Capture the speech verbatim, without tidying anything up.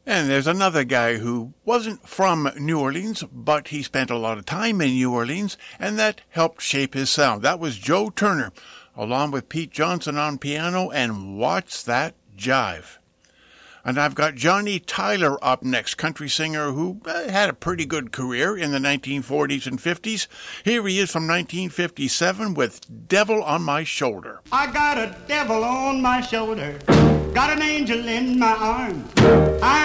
And there's another guy who wasn't from New Orleans, but he spent a lot of time in New Orleans, and that helped shape his sound. That was Joe Turner, along with Pete Johnson on piano, and Watch That Jive. And I've got Johnny Tyler up next, country singer who uh, had a pretty good career in the nineteen forties and fifties. Here he is from nineteen fifty-seven with Devil on My Shoulder. I got a devil on my shoulder, got an angel in my arms. I